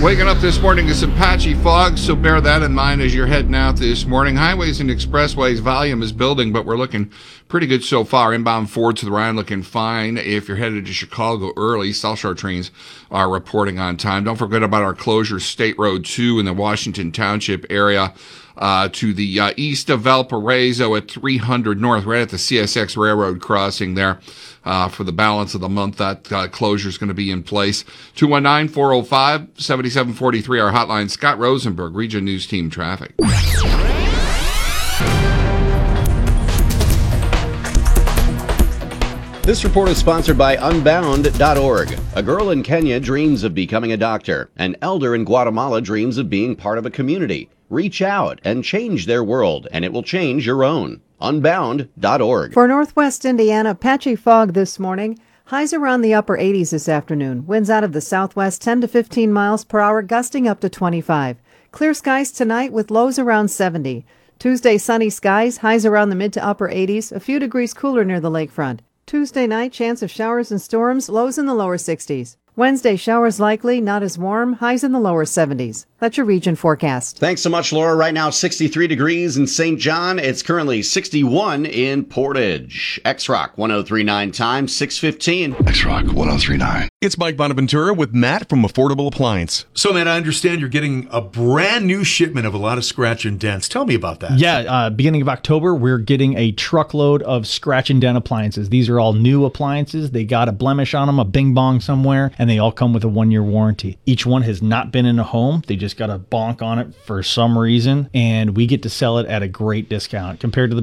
Waking up this morning to some patchy fog, so bear that in mind as you're heading out this morning. Highways and expressways, volume is building, but we're looking pretty good so far. Inbound Ford to the Rhine looking fine. If you're headed to Chicago early, South Shore trains are reporting on time. Don't forget about our closure, State Road 2 in the Washington Township area. To the east of Valparaiso at 300 North, right at the CSX Railroad crossing there. For the balance of the month, that closure is going to be in place. 219-405-7743, our hotline. Scott Rosenberg, Region News Team Traffic. This report is sponsored by Unbound.org. A girl in Kenya dreams of becoming a doctor. An elder in Guatemala dreams of being part of a community. Reach out and change their world, and it will change your own. Unbound.org. For Northwest Indiana, patchy fog this morning. Highs around the upper 80s this afternoon. Winds out of the southwest 10 to 15 miles per hour, gusting up to 25. Clear skies tonight with lows around 70. Tuesday, sunny skies, highs around the mid to upper 80s, a few degrees cooler near the lakefront. Tuesday night, chance of showers and storms, lows in the lower 60s. Wednesday, showers likely, not as warm, highs in the lower 70s. That's your region forecast. Thanks so much, Laura. Right now, 63 degrees in St. John. It's currently 61 in Portage. X-Rock 1039 time, 6:15. X-Rock 1039. It's Mike Bonaventura with Matt from Affordable Appliance. So, Matt, I understand you're getting a brand new shipment of a lot of scratch and dents. Tell me about that. Yeah, beginning of October, we're getting a truckload of scratch and dent appliances. These are all new appliances. They got a blemish on them, a bing bong somewhere, and they all come with a 1-year warranty. Each one has not been in a home. They just got a bonk on it for some reason, and we get to sell it at a great discount compared to the